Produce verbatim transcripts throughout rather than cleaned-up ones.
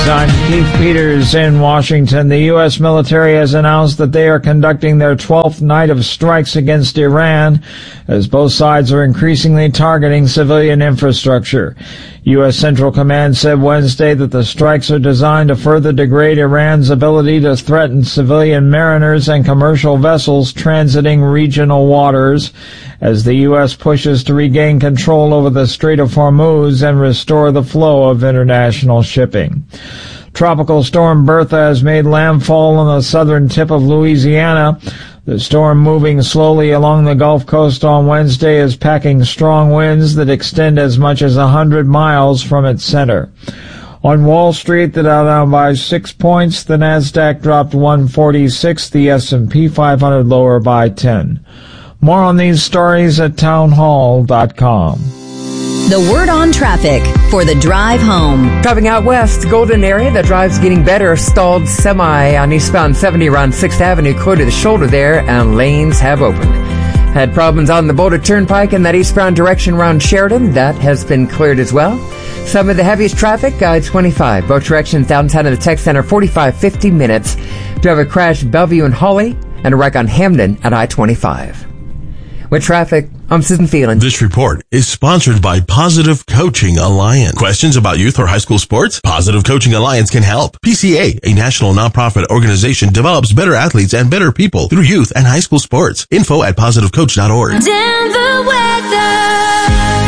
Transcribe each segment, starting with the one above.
I'm Keith Peters in Washington. The U S military has announced that they are conducting their twelfth night of strikes against Iran as both sides are increasingly targeting civilian infrastructure. U S Central Command said Wednesday that the strikes are designed to further degrade Iran's ability to threaten civilian mariners and commercial vessels transiting regional waters as the U S pushes to regain control over the Strait of Hormuz and restore the flow of international shipping. Tropical storm Bertha has made landfall on the southern tip of Louisiana. The storm, moving slowly along the Gulf Coast on Wednesday, is packing strong winds that extend as much as one hundred miles from its center. On Wall Street, the Dow down by six points, the Nasdaq dropped one forty-six, the S and P five hundred lower by ten. More on these stories at townhall dot com. The word on traffic for the drive home. Driving out west, Golden area, the drive's getting better. Stalled semi on eastbound seventy around sixth Avenue, clear to the shoulder there, and lanes have opened. Had problems on the Boulder Turnpike in that eastbound direction around Sheridan. That has been cleared as well. Some of the heaviest traffic, I twenty-five, both directions downtown of the Tech Center, forty-five, fifty minutes. Do have a crash Bellevue and Hawley, and a wreck on Hamden at I twenty-five. With traffic, I'm Susan Phelan. This report is sponsored by Positive Coaching Alliance. Questions about youth or high school sports? Positive Coaching Alliance can help. P C A, a national nonprofit organization, develops better athletes and better people through youth and high school sports. Info at positive coach dot org. Denver weather.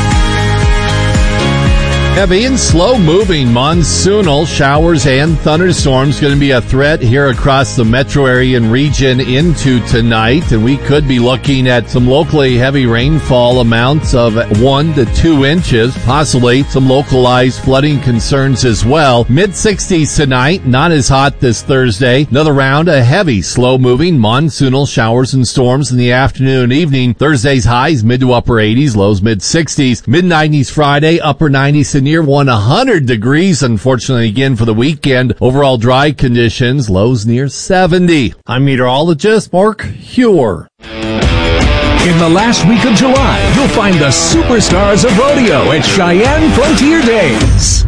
Heavy and slow-moving monsoonal showers and thunderstorms going to be a threat here across the metro area and region into tonight, and we could be looking at some locally heavy rainfall amounts of one to two inches, possibly some localized flooding concerns as well. mid sixties tonight, not as hot this Thursday. Another round of heavy, slow-moving monsoonal showers and storms in the afternoon and evening. Thursday's highs mid to upper eighties, lows mid sixties. mid nineties Friday, upper nineties near one hundred degrees, unfortunately, again for the weekend. Overall dry conditions, lows near seventy. I'm meteorologist Mark Hewer. In the last week of July, you'll find the superstars of rodeo at Cheyenne Frontier Days.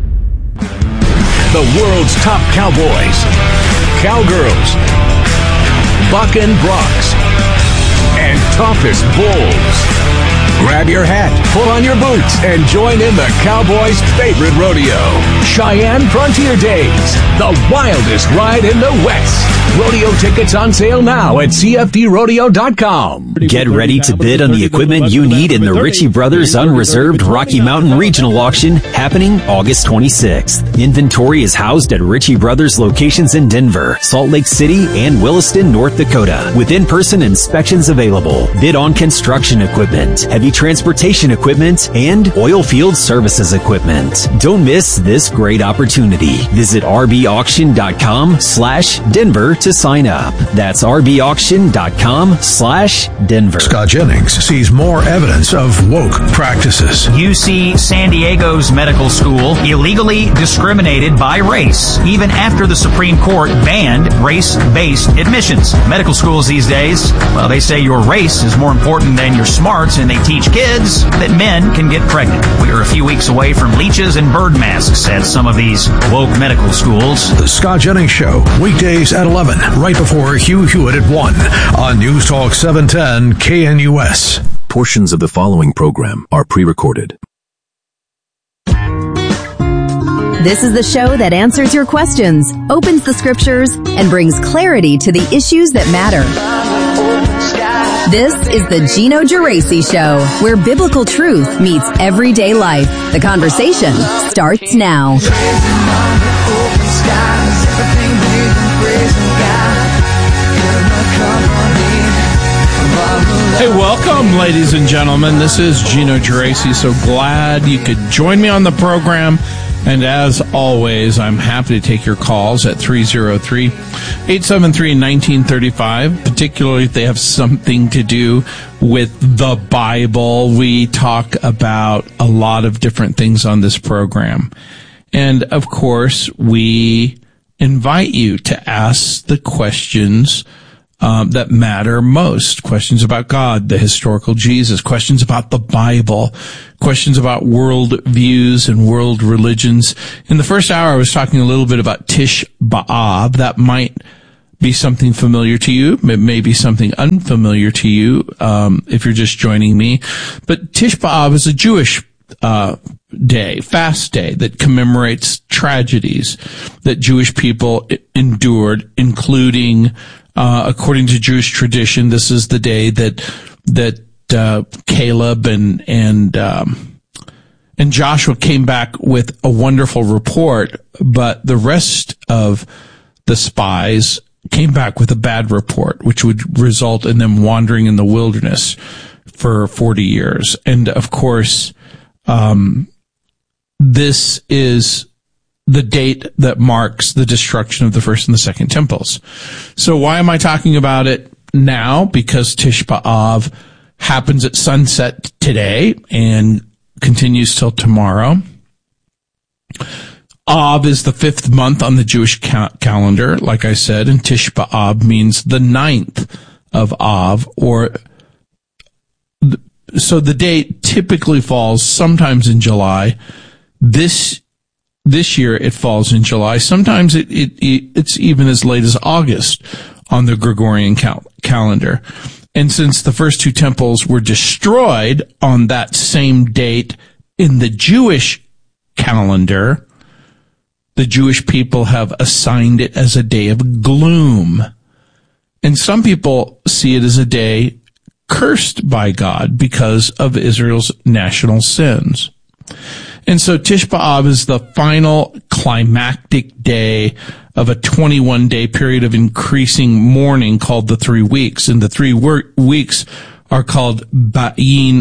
The world's top cowboys, cowgirls, buck and broncs, and toughest bulls. Grab your hat, pull on your boots, and join in the Cowboys' favorite rodeo. Cheyenne Frontier Days, the wildest ride in the West. Rodeo tickets on sale now at C F D rodeo dot com. Get ready to bid on the equipment you need in the Ritchie Brothers Unreserved Rocky Mountain Regional Auction happening August twenty-sixth. Inventory is housed at Ritchie Brothers locations in Denver, Salt Lake City, and Williston, North Dakota, with in-person inspections available. Bid on construction equipment, heavy transportation equipment, and oil field services equipment. Don't miss this great opportunity. Visit R B auction dot com slash Denver to sign up. That's R B auction dot com slash Denver. Scott Jennings sees more evidence of woke practices. U C San Diego's medical school illegally discriminated by race, even after the Supreme Court banned race-based admissions. Medical schools these days, well, they say your race is more important than your smarts, and they teach kids that men can get pregnant. We are a few weeks away from leeches and bird masks at some of these woke medical schools. The Scott Jennings Show, weekdays at eleven, right before Hugh Hewitt at one, on News Talk seven ten K N U S. Portions of the following program are pre-recorded. This is the show that answers your questions, opens the scriptures, and brings clarity to the issues that matter. This is the Gino Geraci Show, where biblical truth meets everyday life. The conversation starts now. Hey, welcome, ladies and gentlemen. This is Gino Geraci. So glad you could join me on the program. And as always, I'm happy to take your calls at three oh three, eight seven three, one nine three five, particularly if they have something to do with the Bible. We talk about a lot of different things on this program. And, of course, we invite you to ask the questions um, that matter most. Questions about God, the historical Jesus, questions about the Bible, questions about world views and world religions. In the first hour, I was talking a little bit about Tish B'Av. That might be something familiar to you. It may be something unfamiliar to you, um, if you're just joining me. But Tish B'Av is a Jewish uh day, fast day, that commemorates tragedies that Jewish people endured, including, uh, according to Jewish tradition, this is the day that, that, uh, Caleb and, and, um, and Joshua came back with a wonderful report, but the rest of the spies came back with a bad report, which would result in them wandering in the wilderness for forty years. And of course, um, this is the date that marks the destruction of the first and the second temples. So why am I talking about it now? Because Tish B'Av happens at sunset today and continues till tomorrow. Av is the fifth month on the Jewish ca- calendar, like I said, and Tish B'Av means the ninth of Av, or th- so the date typically falls sometimes in July. This this year it falls in July. Sometimes it, it, it it's even as late as August on the Gregorian cal- calendar. And since the first two temples were destroyed on that same date in the Jewish calendar, the Jewish people have assigned it as a day of gloom. And some people see it as a day cursed by God because of Israel's national sins. And so Tish B'Av is the final climactic day of a twenty-one day period of increasing mourning called the three weeks. And the three wor- weeks are called Ba'in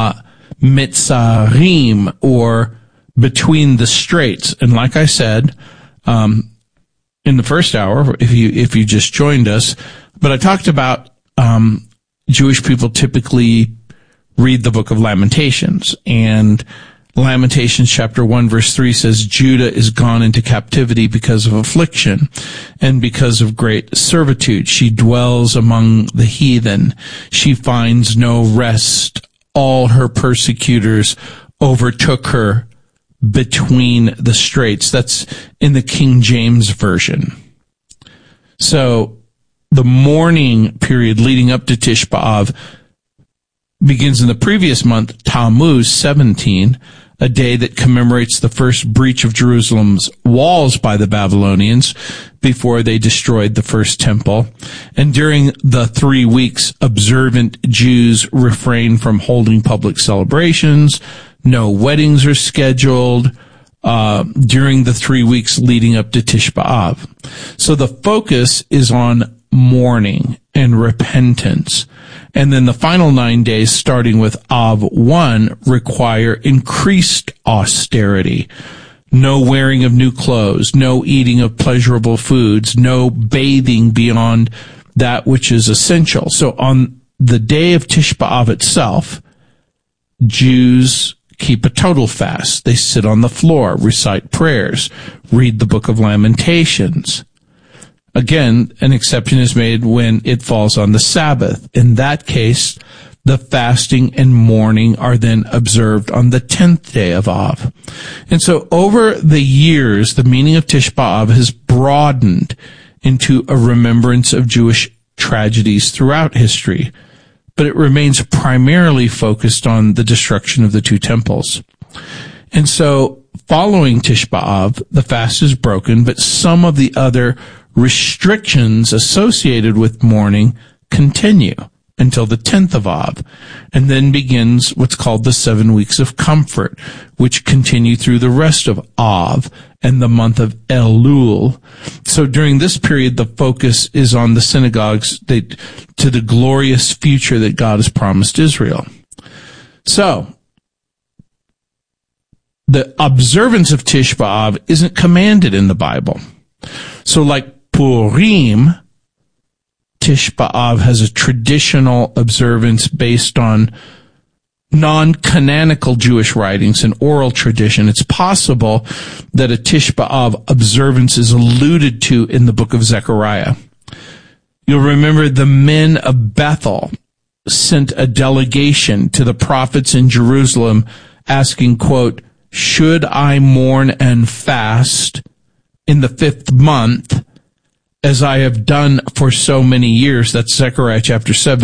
HaMitzarim, or between the straits. And like I said, um, in the first hour, if you, if you just joined us, but I talked about, um, Jewish people typically read the book of Lamentations, and Lamentations chapter one verse three says, Judah is gone into captivity because of affliction and because of great servitude. She dwells among the heathen. She finds no rest. All her persecutors overtook her between the straits. That's in the King James Version. So the mourning period leading up to Tish B'Av begins in the previous month, Tammuz seventeen, a day that commemorates the first breach of Jerusalem's walls by the Babylonians before they destroyed the first temple. And during the three weeks, observant Jews refrain from holding public celebrations. No weddings are scheduled uh during the three weeks leading up to Tish B'Av. So the focus is on mourning and repentance. And then the final nine days, starting with Av one, require increased austerity. No wearing of new clothes, no eating of pleasurable foods, no bathing beyond that which is essential. So on the day of Tish B'Av itself, Jews keep a total fast. They sit on the floor, recite prayers, read the book of Lamentations. Again, an exception is made when it falls on the Sabbath. In that case, the fasting and mourning are then observed on the tenth day of Av. And so over the years, the meaning of Tish B'Av has broadened into a remembrance of Jewish tragedies throughout history, but it remains primarily focused on the destruction of the two temples. And so following Tish B'Av, the fast is broken, but some of the other restrictions associated with mourning continue until the tenth of Av, and then begins what's called the seven weeks of comfort, which continue through the rest of Av and the month of Elul. So during this period, the focus is on the synagogues that, to the glorious future that God has promised Israel. So the observance of Tish B'Av isn't commanded in the Bible. So like Purim, Tish B'Av has a traditional observance based on non-canonical Jewish writings and oral tradition. It's possible that a Tish B'Av observance is alluded to in the book of Zechariah. You'll remember the men of Bethel sent a delegation to the prophets in Jerusalem asking, quote, should I mourn and fast in the fifth month as I have done for so many years? That's Zechariah chapter seven.